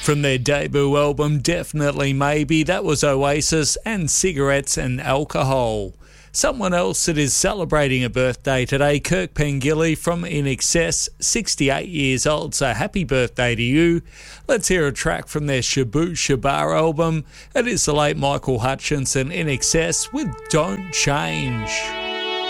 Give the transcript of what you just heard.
From their debut album Definitely Maybe, that was Oasis and Cigarettes and Alcohol. Someone else that is celebrating a birthday today, Kirk Pengilly from INXS, 68 years old, so happy birthday to you. Let's hear a track from their Shabu Shabar album. It is the late Michael Hutchinson, INXS with Don't Change.